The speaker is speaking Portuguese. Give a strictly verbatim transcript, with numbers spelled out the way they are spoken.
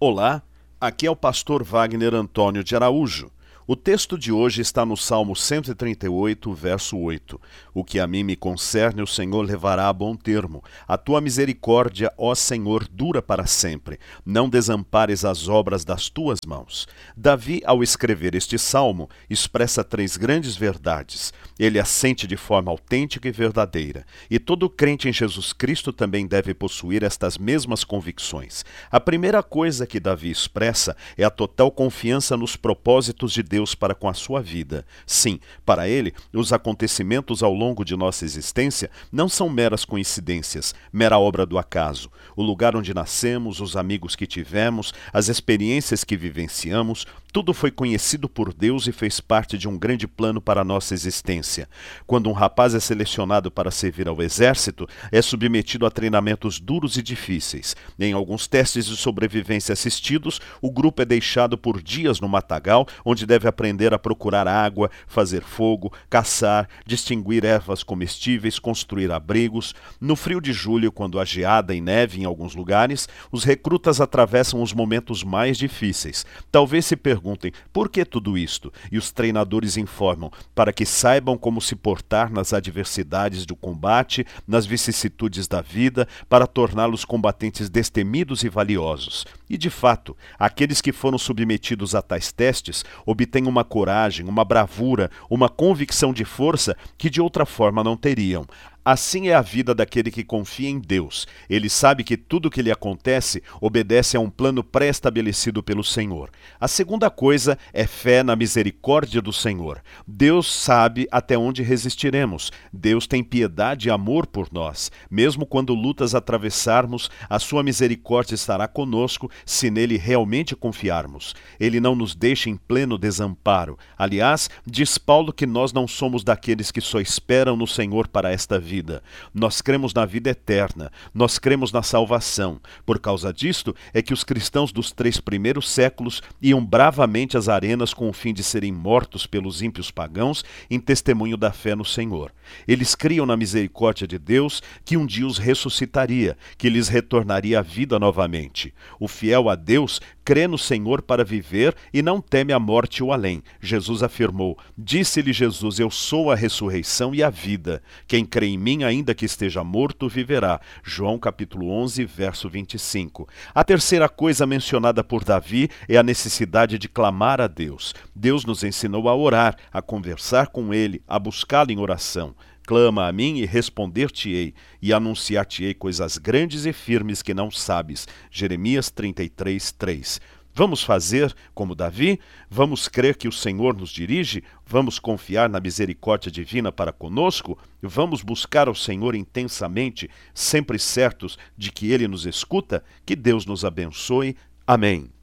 Olá, aqui é o pastor Wagner Antônio de Araújo. O texto de hoje está no Salmo cento e trinta e oito, verso oito. O que a mim me concerne, o Senhor levará a bom termo. A tua misericórdia, ó Senhor, dura para sempre. Não desampares as obras das tuas mãos. Davi, ao escrever este salmo, expressa três grandes verdades. Ele assente de forma autêntica e verdadeira. E todo crente em Jesus Cristo também deve possuir estas mesmas convicções. A primeira coisa que Davi expressa é a total confiança nos propósitos de Deus para com a sua vida. Sim, para ele, os acontecimentos ao longo de nossa existência não são meras coincidências, mera obra do acaso. O lugar onde nascemos, os amigos que tivemos, as experiências que vivenciamos, tudo foi conhecido por Deus e fez parte de um grande plano para a nossa existência. Quando um rapaz é selecionado para servir ao exército, é submetido a treinamentos duros e difíceis. Em alguns testes de sobrevivência assistidos, o grupo é deixado por dias no matagal, onde deve aprender a procurar água, fazer fogo, caçar, distinguir ervas comestíveis, construir abrigos. No frio de julho, quando há geada e neve em alguns lugares, os recrutas atravessam os momentos mais difíceis. Talvez se perguntem por que tudo isto? E os treinadores informam para que saibam como se portar nas adversidades do combate, nas vicissitudes da vida, para torná-los combatentes destemidos e valiosos. E de fato, aqueles que foram submetidos a tais testes obtêm uma coragem, uma bravura, uma convicção de força que de outra forma não teriam. Assim é a vida daquele que confia em Deus. Ele sabe que tudo o que lhe acontece obedece a um plano pré-estabelecido pelo Senhor. A segunda coisa é fé na misericórdia do Senhor. Deus sabe até onde resistiremos. Deus tem piedade e amor por nós. Mesmo quando lutas atravessarmos, a sua misericórdia estará conosco se nele realmente confiarmos. Ele não nos deixa em pleno desamparo. Aliás, diz Paulo que nós não somos daqueles que só esperam no Senhor para esta vida. Vida. Nós cremos na vida eterna, nós cremos na salvação. Por causa disto é que os cristãos dos três primeiros séculos iam bravamente às arenas com o fim de serem mortos pelos ímpios pagãos em testemunho da fé no Senhor. Eles criam na misericórdia de Deus que um dia os ressuscitaria, que lhes retornaria a vida novamente. O fiel a Deus crê no Senhor para viver e não teme a morte e o além. Jesus afirmou, disse-lhe Jesus, eu sou a ressurreição e a vida. Quem crê em mim, ainda que esteja morto, viverá. João capítulo onze, verso vinte e cinco. A terceira coisa mencionada por Davi é a necessidade de clamar a Deus. Deus nos ensinou a orar, a conversar com Ele, a buscá-lo em oração. Clama a mim e responder-te-ei, e anunciar-te-ei coisas grandes e firmes que não sabes. Jeremias trinta e três, três. Vamos fazer como Davi? Vamos crer que o Senhor nos dirige? Vamos confiar na misericórdia divina para conosco? Vamos buscar ao Senhor intensamente, sempre certos de que Ele nos escuta? Que Deus nos abençoe. Amém.